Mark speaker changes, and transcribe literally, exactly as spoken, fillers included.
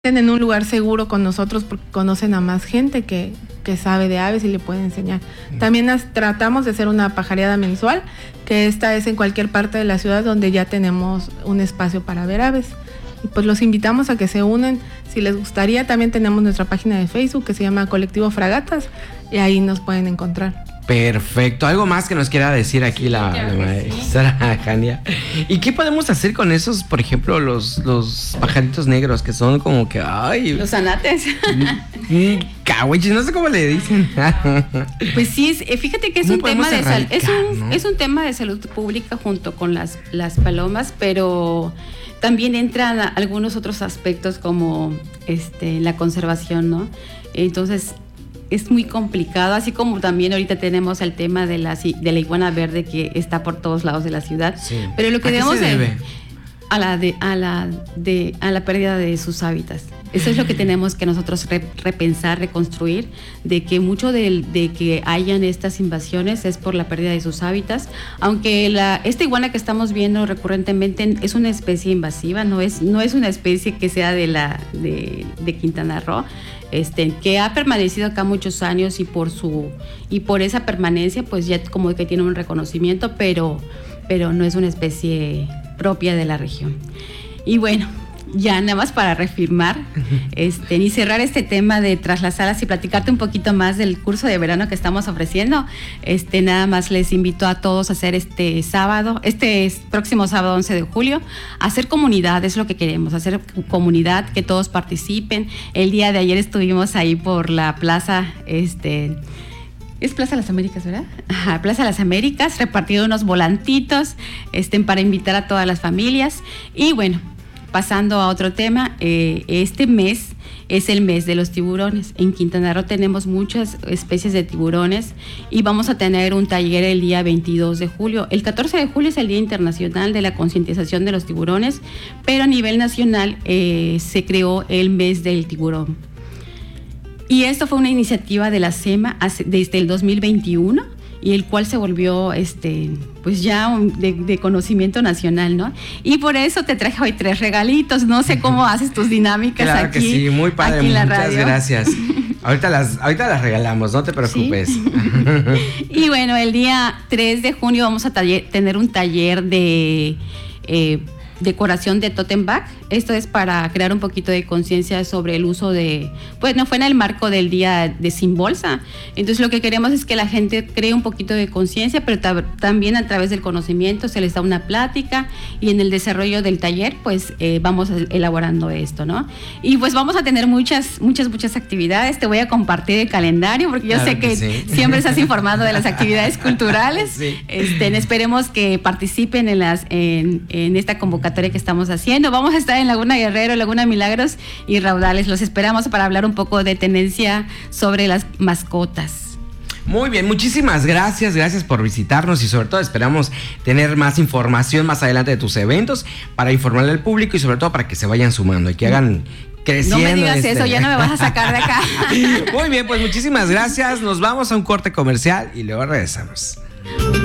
Speaker 1: en un lugar seguro con nosotros porque conocen a más gente que, que sabe de aves y le puede enseñar. También las, tratamos de hacer una pajareada mensual, que esta es en cualquier parte de la ciudad donde ya tenemos un espacio para ver aves. Y pues los invitamos a que se unan. Si les gustaría, también tenemos nuestra página de Facebook que se llama Colectivo Fragatas y ahí nos pueden encontrar.
Speaker 2: Perfecto. ¿Algo más que nos quiera decir aquí la, la maestra Jania? ¿Y qué podemos hacer con esos, por ejemplo, los, los pajaritos negros que son como que, ay...
Speaker 3: Los anates.
Speaker 2: Cahuichis, no sé cómo le dicen.
Speaker 3: Pues sí, fíjate que es un tema de salud, es un,
Speaker 2: ¿no?
Speaker 3: es un tema de salud pública junto con las, las palomas, pero también entran algunos otros aspectos como este, la conservación, ¿no? Entonces es muy complicado, así como también ahorita tenemos el tema de la, de la iguana verde que está por todos lados de la ciudad.
Speaker 2: Sí.
Speaker 3: Pero lo que
Speaker 2: ¿A qué
Speaker 3: debemos
Speaker 2: se debe?
Speaker 3: de, a la de a la de a la pérdida de sus hábitats. Eso es lo que tenemos que nosotros re, repensar, reconstruir, de que mucho de, de que hayan estas invasiones es por la pérdida de sus hábitats, aunque la, esta iguana que estamos viendo recurrentemente es una especie invasiva, no es, no es una especie que sea de, la, de, de Quintana Roo, este, que ha permanecido acá muchos años y por, su, y por esa permanencia pues ya como que tiene un reconocimiento, pero, pero no es una especie propia de la región. Y bueno, ya nada más para reafirmar este, y cerrar este tema de Tras las Alas y platicarte un poquito más del curso de verano que estamos ofreciendo. Este, nada más les invito a todos a hacer este sábado, este próximo sábado once de julio, a hacer comunidad, es lo que queremos, hacer comunidad, que todos participen. El día de ayer estuvimos ahí por la plaza, este... Es Plaza Las Américas, ¿verdad? Ajá, Plaza Las Américas, repartido unos volantitos este, para invitar a todas las familias. Y bueno, pasando a otro tema, eh, este mes es el mes de los tiburones. En Quintana Roo tenemos muchas especies de tiburones y vamos a tener un taller el día veintidós de julio. El catorce de julio es el Día Internacional de la Concientización de los Tiburones, pero a nivel nacional eh, se creó el mes del tiburón. Y esto fue una iniciativa de la SEMA hace, desde el dos mil veintiuno y el cual se volvió este, pues ya un, de, de conocimiento nacional, ¿no? Y por eso te traje hoy tres regalitos. No sé cómo haces tus dinámicas
Speaker 2: claro
Speaker 3: aquí.
Speaker 2: Claro que sí, muy padre,
Speaker 3: aquí en la
Speaker 2: muchas
Speaker 3: radio.
Speaker 2: gracias. Ahorita las, ahorita las regalamos, no te preocupes.
Speaker 3: ¿Sí? Y bueno, el día tres de junio vamos a taller, tener un taller de eh, decoración de totem bag. Esto es para crear un poquito de conciencia sobre el uso de, pues no fue en el marco del día de Sin Bolsa. Entonces lo que queremos es que la gente cree un poquito de conciencia, pero tab- también a través del conocimiento se les da una plática y en el desarrollo del taller pues eh, vamos elaborando esto, ¿no? Y pues vamos a tener muchas, muchas, muchas actividades. Te voy a compartir el calendario porque yo
Speaker 2: claro
Speaker 3: sé
Speaker 2: que,
Speaker 3: que
Speaker 2: sí.
Speaker 3: siempre estás informado de las actividades culturales.
Speaker 2: Sí.
Speaker 3: Este, esperemos que participen en, las, en, en esta convocatoria que estamos haciendo. Vamos a estar en Laguna Guerrero, Laguna Milagros y Raudales. Los esperamos para hablar un poco de tendencia sobre las mascotas.
Speaker 2: Muy bien, muchísimas gracias, gracias por visitarnos y sobre todo esperamos tener más información más adelante de tus eventos para informarle al público y sobre todo para que se vayan sumando y que hagan creciendo.
Speaker 3: No me digas
Speaker 2: este...
Speaker 3: eso, ya no me vas a sacar de acá.
Speaker 2: Muy bien, pues muchísimas gracias, nos vamos a un corte comercial y luego regresamos.